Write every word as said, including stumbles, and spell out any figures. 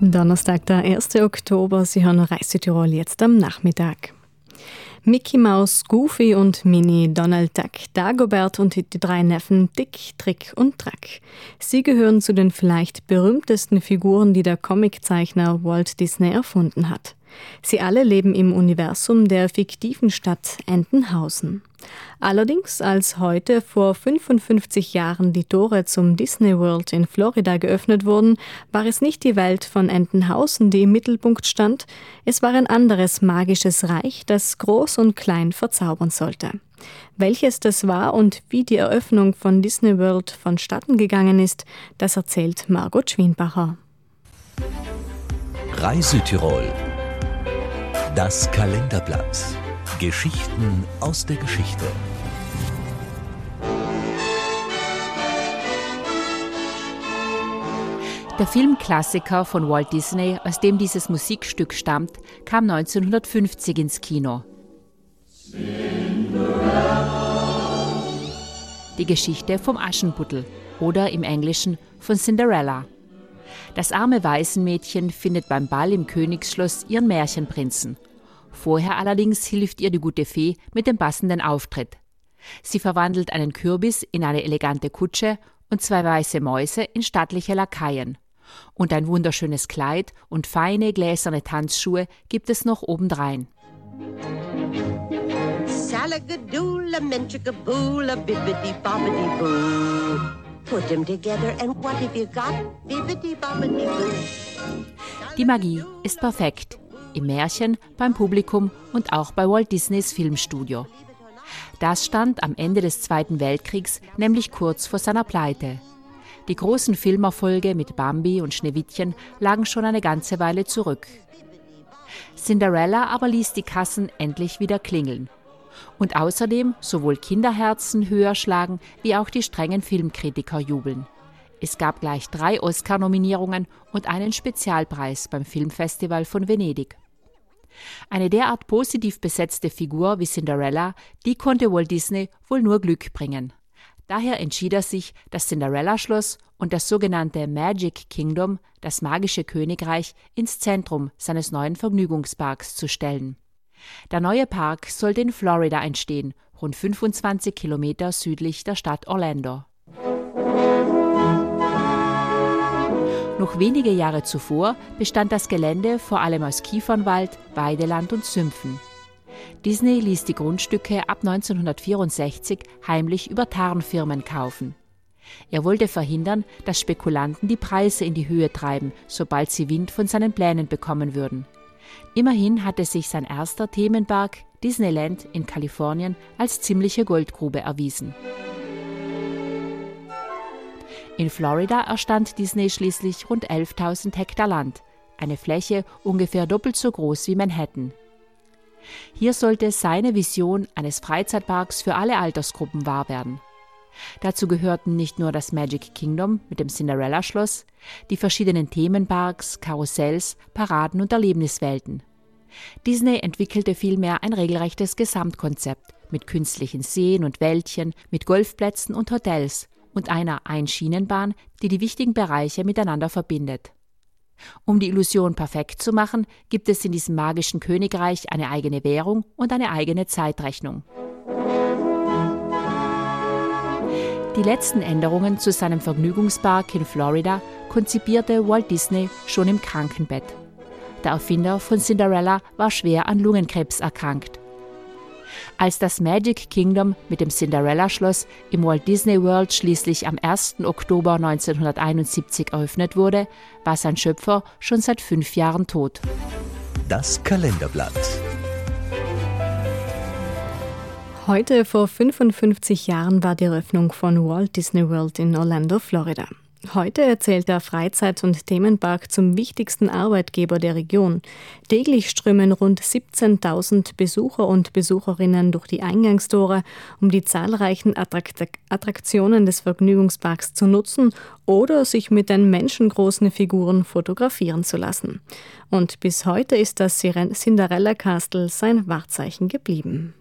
Donnerstag, der ersten Oktober. Sie hören Reise Südtirol jetzt am Nachmittag. Mickey Mouse, Goofy und Minnie, Donald Duck, Dagobert und die drei Neffen Dick, Trick und Track. Sie gehören zu den vielleicht berühmtesten Figuren, die der Comiczeichner Walt Disney erfunden hat. Sie alle leben im Universum der fiktiven Stadt Entenhausen. Allerdings, als heute vor fünfundfünfzig Jahren die Tore zum Disney World in Florida geöffnet wurden, war es nicht die Welt von Entenhausen, die im Mittelpunkt stand. Es war ein anderes magisches Reich, das groß und klein verzaubern sollte. Welches das war und wie die Eröffnung von Disney World vonstatten gegangen ist, das erzählt Margot Schwienbacher. Reise Tirol. Das Kalenderblatt. Geschichten aus der Geschichte. Der Filmklassiker von Walt Disney, aus dem dieses Musikstück stammt, kam neunzehnhundertfünfzig ins Kino. Die Geschichte vom Aschenputtel oder im Englischen von Cinderella. Das arme Waisenmädchen findet beim Ball im Königsschloss ihren Märchenprinzen. Vorher allerdings hilft ihr die gute Fee mit dem passenden Auftritt. Sie verwandelt einen Kürbis in eine elegante Kutsche und zwei weiße Mäuse in stattliche Lakaien. Und ein wunderschönes Kleid und feine gläserne Tanzschuhe gibt es noch obendrein. Salagadoola, menchikaboola, bibbidi-bobbidi-boo. Put them together and what have you got? Bibbidi-bobbidi-boo. Die Magie ist perfekt. Im Märchen, beim Publikum und auch bei Walt Disneys Filmstudio. Das stand am Ende des Zweiten Weltkriegs nämlich kurz vor seiner Pleite. Die großen Filmerfolge mit Bambi und Schneewittchen lagen schon eine ganze Weile zurück. Cinderella aber ließ die Kassen endlich wieder klingeln. Und außerdem sowohl Kinderherzen höher schlagen, wie auch die strengen Filmkritiker jubeln. Es gab gleich drei Oscar-Nominierungen und einen Spezialpreis beim Filmfestival von Venedig. Eine derart positiv besetzte Figur wie Cinderella, die konnte Walt Disney wohl nur Glück bringen. Daher entschied er sich, das Cinderella-Schloss und das sogenannte Magic Kingdom, das magische Königreich, ins Zentrum seines neuen Vergnügungsparks zu stellen. Der neue Park sollte in Florida entstehen, rund fünfundzwanzig Kilometer südlich der Stadt Orlando. Noch wenige Jahre zuvor bestand das Gelände vor allem aus Kiefernwald, Weideland und Sümpfen. Disney ließ die Grundstücke ab neunzehnhundertvierundsechzig heimlich über Tarnfirmen kaufen. Er wollte verhindern, dass Spekulanten die Preise in die Höhe treiben, sobald sie Wind von seinen Plänen bekommen würden. Immerhin hatte sich sein erster Themenpark, Disneyland in Kalifornien, als ziemliche Goldgrube erwiesen. In Florida erstand Disney schließlich rund elftausend Hektar Land, eine Fläche ungefähr doppelt so groß wie Manhattan. Hier sollte seine Vision eines Freizeitparks für alle Altersgruppen wahr werden. Dazu gehörten nicht nur das Magic Kingdom mit dem Cinderella-Schloss, die verschiedenen Themenparks, Karussells, Paraden und Erlebniswelten. Disney entwickelte vielmehr ein regelrechtes Gesamtkonzept mit künstlichen Seen und Wäldchen, mit Golfplätzen und Hotels und einer Einschienenbahn, die die wichtigen Bereiche miteinander verbindet. Um die Illusion perfekt zu machen, gibt es in diesem magischen Königreich eine eigene Währung und eine eigene Zeitrechnung. Die letzten Änderungen zu seinem Vergnügungspark in Florida konzipierte Walt Disney schon im Krankenbett. Der Erfinder von Cinderella war schwer an Lungenkrebs erkrankt. Als das Magic Kingdom mit dem Cinderella-Schloss im Walt Disney World schließlich am ersten Oktober neunzehnhunderteinundsiebzig eröffnet wurde, war sein Schöpfer schon seit fünf Jahren tot. Das Kalenderblatt. Heute vor fünfundfünfzig Jahren war die Eröffnung von Walt Disney World in Orlando, Florida. Heute erzählt der Freizeit- und Themenpark zum wichtigsten Arbeitgeber der Region. Täglich strömen rund siebzehntausend Besucher und Besucherinnen durch die Eingangstore, um die zahlreichen Attrakt- Attraktionen des Vergnügungsparks zu nutzen oder sich mit den menschengroßen Figuren fotografieren zu lassen. Und bis heute ist das Cinderella Castle sein Wahrzeichen geblieben.